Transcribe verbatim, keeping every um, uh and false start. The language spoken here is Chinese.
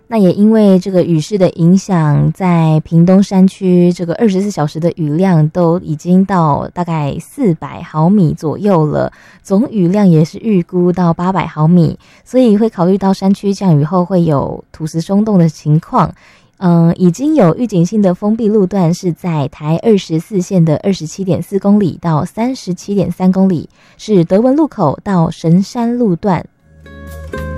那也因为这个雨势的影响，在屏东山区这个二十四小时的雨量都已经到大概四百毫米左右了，总雨量也是预估到八百毫米，所以会考虑到山区降雨后会有土石松动的情况。嗯，已经有预警性的封闭路段是在台二十四线的二十七点四公里到三十七点三公里，是德文路口到神山路段。